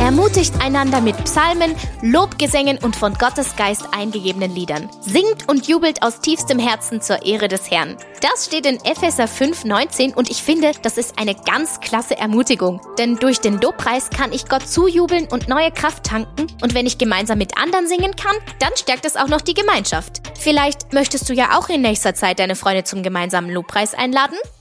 Ermutigt einander mit Psalmen, Lobgesängen und von Gottes Geist eingegebenen Liedern. Singt und jubelt aus tiefstem Herzen zur Ehre des Herrn. Das steht in Epheser 5,19 und ich finde, das ist eine ganz klasse Ermutigung. Denn durch den Lobpreis kann ich Gott zujubeln und neue Kraft tanken. Und wenn ich gemeinsam mit anderen singen kann, dann stärkt es auch noch die Gemeinschaft. Vielleicht möchtest du ja auch in nächster Zeit deine Freunde zum gemeinsamen Lobpreis einladen?